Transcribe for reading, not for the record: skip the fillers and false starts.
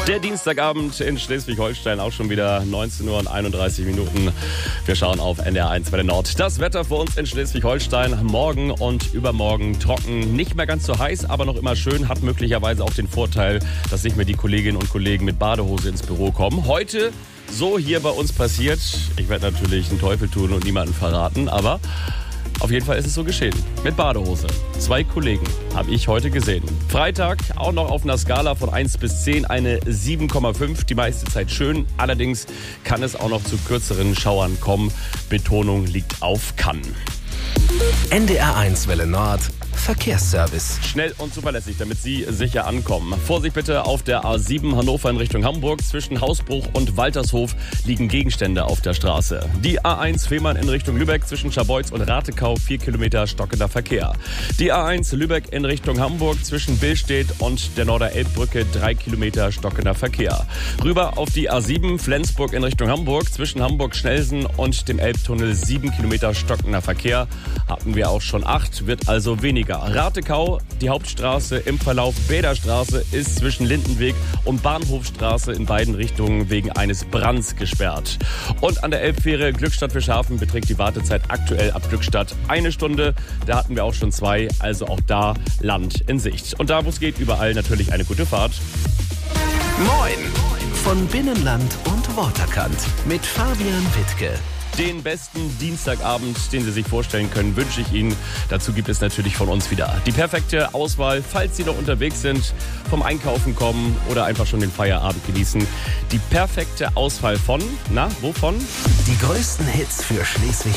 Der Dienstagabend in Schleswig-Holstein, auch schon wieder 19 Uhr und 31 Minuten. Wir schauen auf NDR1 Welle Nord. Das Wetter für uns in Schleswig-Holstein: morgen und übermorgen trocken, nicht mehr ganz so heiß, aber noch immer schön. Hat möglicherweise auch den Vorteil, dass nicht mehr die Kolleginnen und Kollegen mit Badehose ins Büro kommen. Heute so hier bei uns passiert. Ich werde natürlich den Teufel tun und niemanden verraten, aber auf jeden Fall ist es so geschehen. Mit Badehose. 2 Kollegen habe ich heute gesehen. Freitag auch noch auf einer Skala von 1 bis 10 eine 7,5. Die meiste Zeit schön. Allerdings kann es auch noch zu kürzeren Schauern kommen. Betonung liegt auf kann. NDR1 Welle Nord. Verkehrsservice. Schnell und zuverlässig, damit Sie sicher ankommen. Vorsicht bitte auf der A7 Hannover in Richtung Hamburg. Zwischen Hausbruch und Waltershof liegen Gegenstände auf der Straße. Die A1 Fehmarn in Richtung Lübeck zwischen Scharbeutz und Ratekau 4 Kilometer stockender Verkehr. Die A1 Lübeck in Richtung Hamburg zwischen Billstedt und der Norderelbbrücke 3 Kilometer stockender Verkehr. Rüber auf die A7 Flensburg in Richtung Hamburg zwischen Hamburg-Schnelsen und dem Elbtunnel 7 Kilometer stockender Verkehr. Hatten wir auch schon 8, wird also weniger. Ratekau, die Hauptstraße im Verlauf Bäderstraße ist zwischen Lindenweg und Bahnhofstraße in beiden Richtungen wegen eines Brands gesperrt. Und an der Elbfähre Glückstadt-Fischhafen beträgt die Wartezeit aktuell ab Glückstadt 1 Stunde. Da hatten wir auch schon 2, also auch da Land in Sicht. Und da, wo es geht, überall natürlich eine gute Fahrt. Moin von Binnenland und Waterkant mit Fabian Wittke. Den besten Dienstagabend, den Sie sich vorstellen können, wünsche ich Ihnen. Dazu gibt es natürlich von uns wieder die perfekte Auswahl, falls Sie noch unterwegs sind, vom Einkaufen kommen oder einfach schon den Feierabend genießen. Die perfekte Auswahl von, wovon? Die größten Hits für Schleswig